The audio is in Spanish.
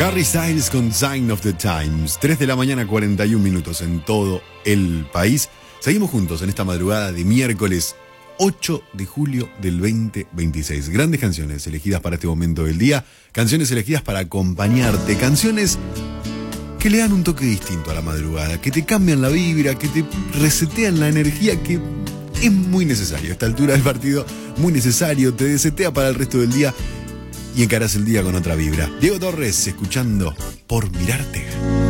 Harry Styles con Sign of the Times. 3 de la mañana, 41 minutos en todo el país. Seguimos juntos en esta madrugada de miércoles 8 de julio del 2026. Grandes canciones elegidas para este momento del día. Canciones elegidas para acompañarte. Canciones que le dan un toque distinto a la madrugada, que te cambian la vibra, que te resetean la energía, que es muy necesario. A esta altura del partido, muy necesario. Te desetea para el resto del día y encarás el día con otra vibra. Diego Torres, escuchando Por Mirarte.